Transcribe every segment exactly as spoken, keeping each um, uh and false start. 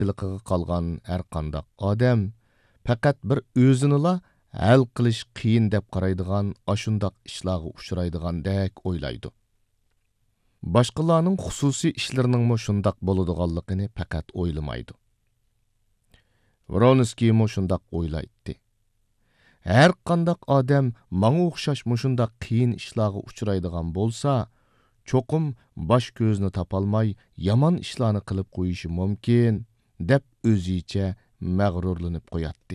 qiliqiga qolgan har qandaq odam faqat bir o'zinila hal qilish qiyin deb qaraydigan ashundaq ishlarga uchraydигandek o'ylaydi. Boshqalarning xususiy ishlarining mo shundaq bo'ladiganligini faqat o'ylamaydi. Vronskiy mo shundaq o'ylaydi. Har qandaq odam menga o'xshash mushundaq qiyin ishlarga uchraydigan bo'lsa, cho'qim bosh ko'zni topolmay yomon ishlarni qilib qo'yishi mumkin deb o'zicha mag'rurlanib qo'yatdi.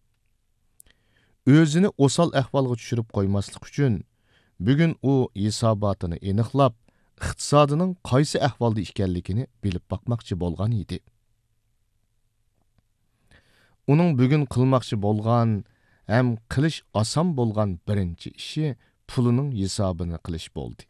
O'zini osal ahvolga tushirib qo'ymaslik uchun bugun u hisobotini aniqlab, iqtisodining qaysi ahvolda ekanligini bilib boqmoqchi bo'lgan edi. Uning bugun qilmoqchi bo'lgan ham qilish oson bo'lgan birinchi ishi pulining hisobini qilish bo'ldi.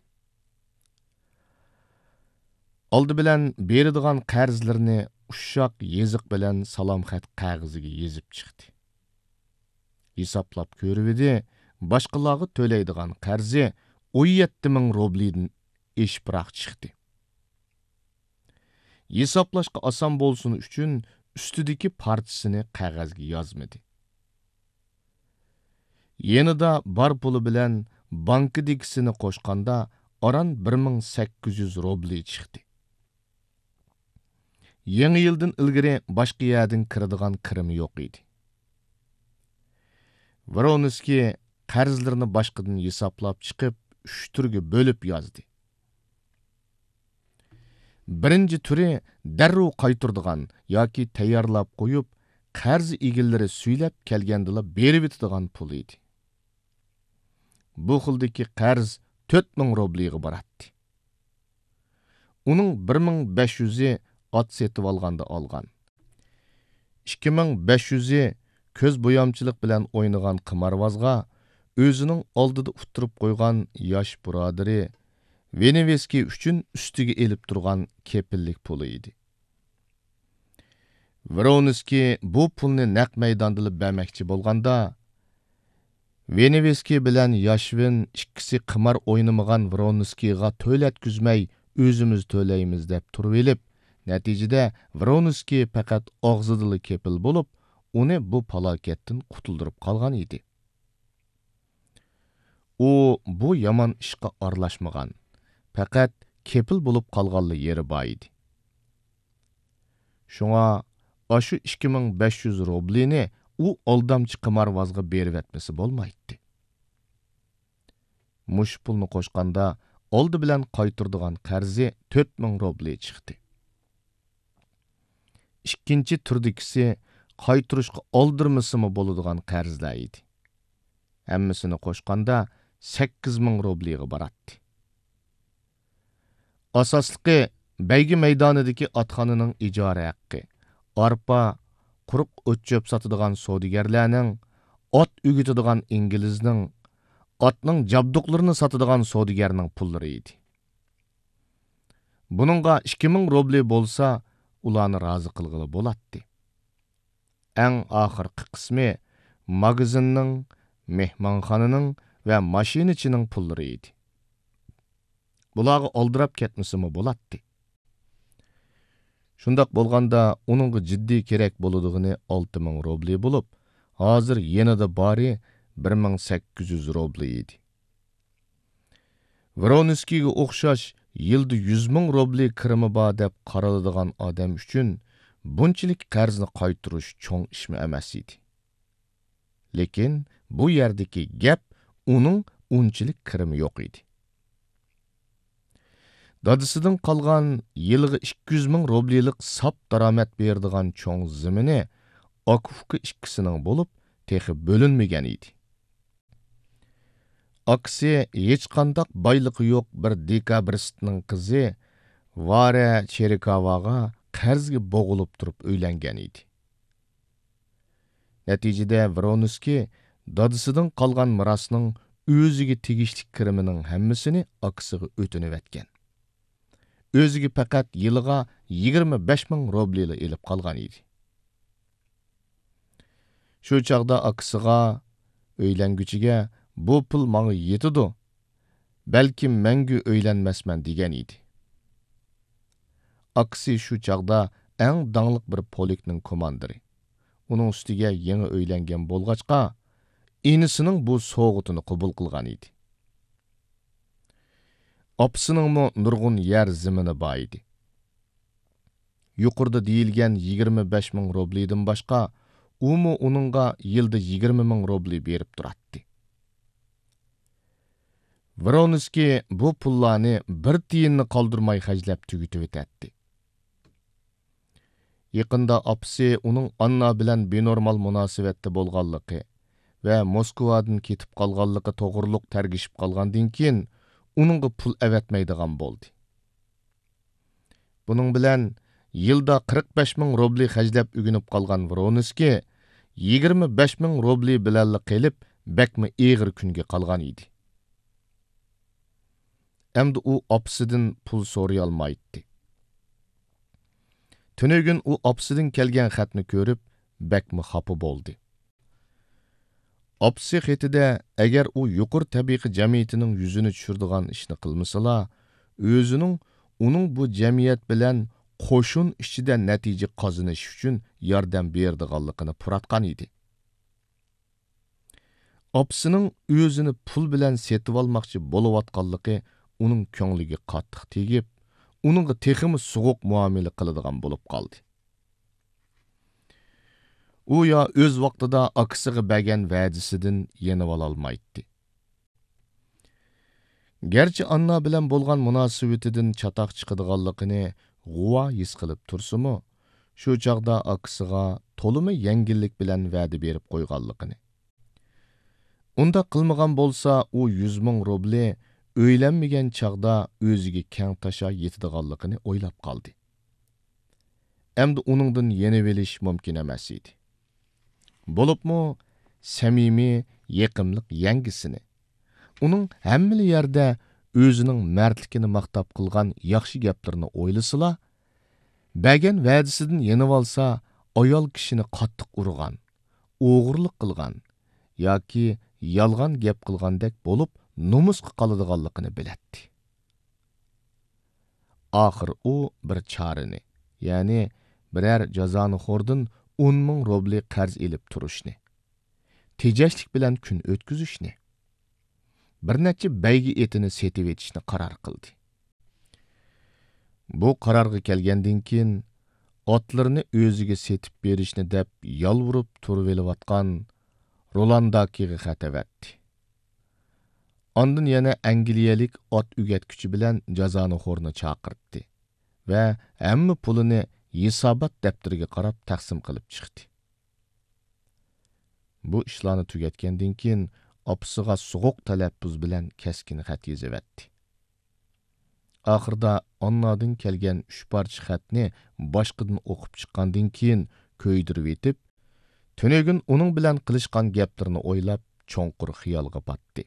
Oldi bilan beradigan qarzlarni uşşaq yeziq bilan salom xat qog'oziga yezib chiqdi. Hisoblab ko'rib edi, boshqalarga to'laydigan qarzi o'n yetti ming rubldan eshibroq chiqdi. Hisoblashga oson bo'lsin uchun ustidagi partisini qog'ozga yozmadi. Yanida bar puli bilan bankadikisini qo'shganda oran bir ming sakkiz yuz rubli chiqdi. Yangi yildan ilgari boshqa yerdan kiradigan kirimi yo'q edi. Vronskiy qarzlarini boshqadan hisoblab chiqib, uch turga bo'lib yozdi. Birinchi turi darrov qaytirdigan yoki tayyorlab qo'yib, qarz egillari suylab kelgandila berib etadigan pul edi. Bu xildagi qarz to'rt ming rubliga boradi. Uning bir ming besh yuzi ot setib olganda olgan. ikki ming besh yuzi ko'z bo'yamchilik bilan o'ynagan qimorvozga o'zining oldida utirib qo'ygan yosh birodari Veneveskiy uchun ustiga elib turgan kepillik puli edi. Vronskiy bu pulni naq maydonda bermoqchi bo'lganda Veneveskiy bilan Yoshvin ikkisi qimor o'ynamagan Vronskiyga to'latkizmay o'zimiz to'laymiz deb turib elib, natijada Vronskiy faqat og'zidili kepil bo'lib, uni bu falokatdan qutuldirib qolgan edi. U bu yomon ishga aralashmagan, faqat kepil bo'lib qolganli yeri bor edi. Shunga ashu ikki ming besh yuz rublini u aldamchi qimorvozga berib etmesi bo'lmaydi. Mush pulni qo'shganda oldi bilan qaytirdigan qarzi to'rt ming rubli chiqdi. Ikkinchi turdikisi qaytirishga oldirmasimi bo'ladigan qarzlar edi. Hammasini qo'shganda sakkiz ming rubliga boradi. Asosligi baygi maydonidagi otxonaning ijara haqqi, arpa, quruq o't-cho'p sotadigan savdogarlarning, ot o'gitadigan inglizning, otning jabduqlarini sotadigan savdogarning pullari edi. Buningga ikki ming rubli bo'lsa, ularni rozi qilg'ili bo'ladi. Eng oxirgi qismi magazinning, mehmonxonaning va mashinachining pullari edi. Bularga oldirab ketmasimi bo'ladi. Shundaq bo'lganda uningga jiddiy kerak bo'ladigini olti ming rubli bo'lib, hozir yanada bari bir ming sakkiz yuz rubli edi. Vronskiyga o'xshash yilda yuz ming rubli kirimi bor deb qaraladigan odam uchun bunchalik qarzni qaytirish cho'ng ishmi emas edi. Lekin bu yerdagi gap uning unchalik kirimi yo'q edi. Dadisidan qolgan yilga ikki yuz ming rublilik sap daromad beradigan cho'ng zimini akufka ikkisining bo'lib, texi bo'linmagan edi. Aksi hech qanday boyligi yo'q bir dekabristning qizi Vara Cherikovaga qarzga bo'g'ilib turib uylangan edi. Natijada Vronskiy dadisidan qolgan mirosning o'ziga tegishli kirimining hammasini aksiga o'tinib etgan. O'ziga faqat yiliga yigirma besh ming rubli elib qolgan edi. Shu chaqda aksiga o'ylanguchiga bu pul menga yetidi, balki mangu o'ylanmasman degan edi. Aksi shu chaqda eng dаңlıq bir polkning komandiri. Uning ustiga yangi uylangan bo'lg'achqa, inisining bu so'g'itini qabul qilgan edi. Opsiningmi nurg'un yer zimini bor edi. Yuqorida deyilgan yigirma besh ming rubliydan boshqa, umu uningga yilda yigirma ming rubli berib turadi. Voronskiy bu pullarni bir tiyinni qoldirmay xajlab tugitib o'tadi. Yaqında apsi uning Anna bilan benormal munosabatda bo'lganligi va Moskvadan ketib qolganligi to'g'riliq targishib qolgandan keyin uningga pul avatmaydigan bo'ldi. Buning bilan yilda qirq besh ming rubli xajlab ugunib qolgan Voronskiy yigirma besh ming rubli bilan qilib bakmi eg'ir kunga qolgan edi. Endi u apsidan pul so'ray olmaydi. Tünügün u apsidan kelgan xatni ko'rib, bakmi xafa bo'ldi. Apsi xatida agar u yuqur tabiiy jamiyatining yuzini tushirdigan ishni qilmasala, o'zining uning bu jamiyat bilan qo'shun ichida natija qozonish uchun yordam berdiganligini puratgan edi. Apsining o'zini pul bilan setib olmoqchi bo'layotganligi uning ko'ngliga qattiq tegib, uningga teximi so'g'uq muomala qiladigan bo'lib qoldi. U ya o'z vaqtida akisiga bergan va'dasidan yenib ololmaydi. Gerçi Anna bilan bo'lgan munosabatidan chatoq chiqadiganligini g'uva his qilib tursimi, shu chaqda akisiga to'limi yengillik bilan va'da berib qo'yganligini. Unda qilmagan bo'lsa, u yuz ming rubli o'ylanmagan chaqda o'ziga keng tasha yetadiganligini o'ylab qoldi. Endi uningdan yenib olish mumkin emas edi. Bo'libmi samimiy, yaqimliq yangisini. Uning hamma yerda o'zining mardligini maqtab qilgan yaxshi gaplarini o'ylasila, bergan va'dasidan yenib olsa, ayol kishini qattiq urgan, o'g'irlik qilgan yoki yolg'on gap qilgandek bo'lib nomusga qoladiganligini biladi. Oxir u bir chorini, ya'ni biror jazoni xo'rdan o'n ming rubli qarz elib turishni, tejashlik bilan kun o'tkazishni, bir necha baygi etini setib etishni qaror qildi. Bu qarorga kelgandan keyin otlarni o'ziga setib berishni deb yolvurib turib elayotgan Rolandakiga xat avatdi. Ondan yana Angliyalik ot ugatkuchi bilan jazoni xo'rni chaqirdi va hamma pulini hisobot daftariga qarab taqsim qilib chiqdi. Bu ishlarni tugatgandan keyin opsiga so'g'uq talaffuz bilan keskin xat yozavatdi. Oxirida Annadan kelgan uch parcha xatni boshqadan o'qib chiqqandan keyin ko'ydirib etib, tünügün uning bilan qilishgan gaplarini o'ylab cho'nqur xiyolga batdi.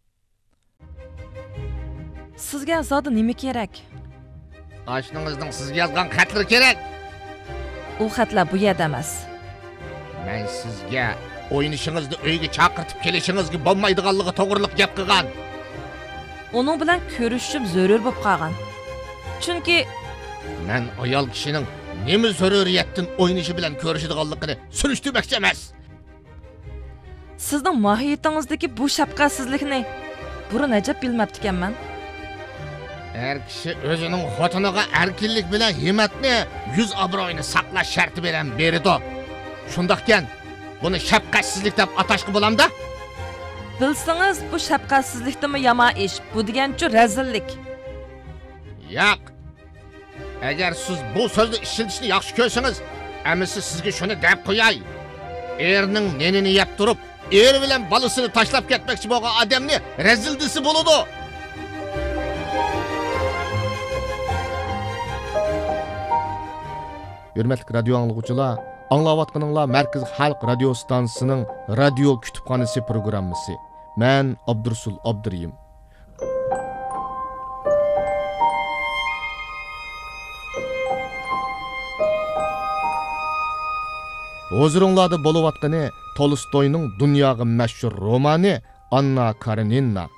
Sizga zodi nima kerak? Oshningizning sizga yozgan xatlari kerak. U xatlar bu yerda emas. Men sizga o'ynishingizni uyga chaqirtib kelishingizga bo'lmaydiganligi to'g'riliq gap qilgan. Uning bilan ko'rishim zarur bo'lib qolgan. Chunki men ayol kishining nima zaruriyatdan o'ynishi bilan ko'rishadiganligini surishtirmoqchi emas. Sizning mohiyatingizdagi bu shafqatsizlikni burun ajab bilmabdi ekanman. Her kishi o'zining xotiniga erkinlik bilan himmatni, yuz obro'yini saqlash sharti bilan berdi. Shundaqkan, buni shafqatsizlik deb atashqa bo'lamda? Bilsangiz, bu shafqatsizlikdimi yomon ish, bu degancha razillik. Yo'q. Agar siz bu so'zni ishlatishni yaxshi ko'rsangiz, amisi sizga shuni deb qo'yay. Erning nenini yeb turib, er bilan bolasini tashlab ketmoqchi bo'lgan odamni razildisi bo'ladi. Hürmetlik radio anlıqçılar, anlayatqanыңlar Merkez Halk Radio Stansiyasının radio kütüphanesi programması. Ben Abdursul Abduriyim. Huzurunlarda bo'layotqani Tolstoyning dunyoga mashhur romani Anna Karenina.